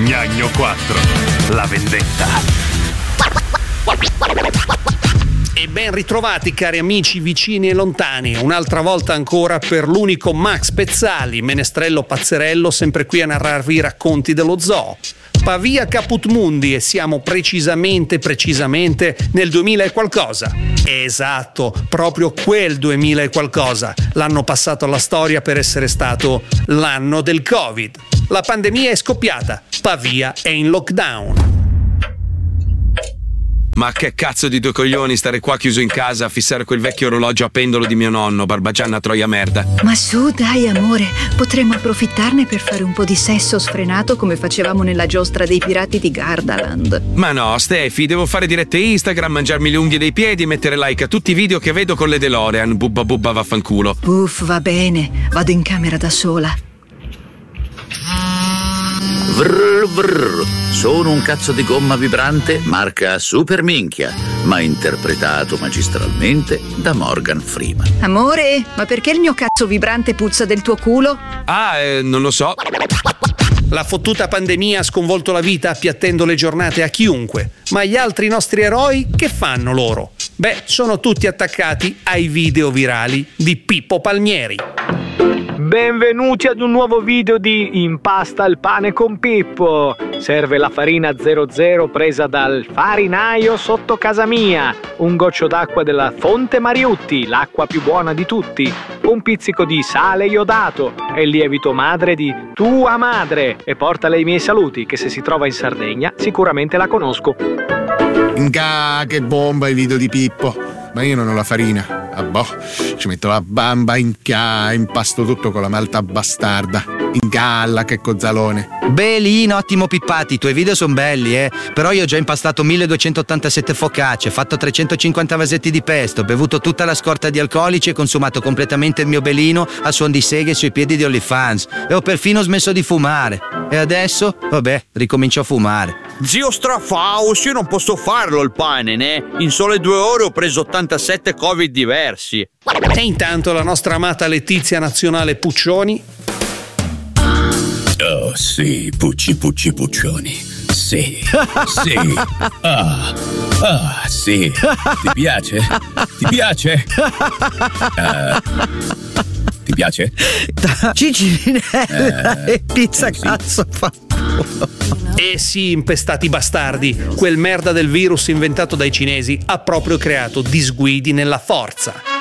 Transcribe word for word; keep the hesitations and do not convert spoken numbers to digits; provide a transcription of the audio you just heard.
Gnagno quattro, la vendetta. E ben ritrovati cari amici vicini e lontani, un'altra volta ancora per l'unico Max Pezzali, menestrello pazzerello, sempre qui a narrarvi i racconti dello zoo. Pavia Caput Mundi e siamo precisamente, precisamente nel duemila e qualcosa. Esatto, proprio quel duemila e qualcosa. L'anno passato alla storia per essere stato l'anno del Covid. La pandemia è scoppiata, Pavia è in lockdown. Ma che cazzo di due coglioni stare qua chiuso in casa a fissare quel vecchio orologio a pendolo di mio nonno, Barbagianna troia merda. Ma su, dai amore, potremmo approfittarne per fare un po' di sesso sfrenato come facevamo nella giostra dei pirati di Gardaland. Ma no, Stefi, devo fare dirette Instagram, mangiarmi le unghie dei piedi e mettere like a tutti i video che vedo con le DeLorean. Bubba bubba vaffanculo. Uff, va bene, vado in camera da sola. Vrr, vrr. Sono un cazzo di gomma vibrante marca Super Minchia, ma interpretato magistralmente da Morgan Freeman. Amore, ma perché il mio cazzo vibrante puzza del tuo culo? Ah, eh, non lo so. La fottuta pandemia ha sconvolto la vita appiattendo le giornate a chiunque, ma gli altri nostri eroi che fanno loro? Beh, sono tutti attaccati ai video virali di Pippo Palmieri. Benvenuti ad un nuovo video di Impasta il pane con Pippo. Serve la farina zero zero presa dal farinaio sotto casa mia, un goccio d'acqua della Fonte Mariutti, l'acqua più buona di tutti, un pizzico di sale iodato e il lievito madre di tua madre, e portale i miei saluti che se si trova in Sardegna sicuramente la conosco. Nga, che bomba i video di Pippo. Ma io non ho la farina. Ah boh, ci metto la bamba in chia, impasto tutto con la malta bastarda. In galla, che cozzalone. Belino, ottimo Pippati, i tuoi video sono belli, eh. Però io ho già impastato milleduecentottantasette focacce, fatto trecentocinquanta vasetti di pesto, bevuto tutta la scorta di alcolici e consumato completamente il mio belino a suon di seghe sui piedi di OnlyFans. E ho perfino smesso di fumare. E adesso? Vabbè, ricomincio a fumare. Zio Strafaus, io non posso farlo il pane, né? In sole due ore ho preso ottantasette Covid diversi. E intanto la nostra amata Letizia Nazionale Puccioni. Oh sì, Pucci Pucci Puccioni. Sì, sì. Ah, ah, sì. Ti piace? Ti piace? Uh, ti piace? Cicirinella eh, e pizza eh, sì. cazzo fa. Eh sì, impestati bastardi, quel merda del virus inventato dai cinesi ha proprio creato disguidi nella forza.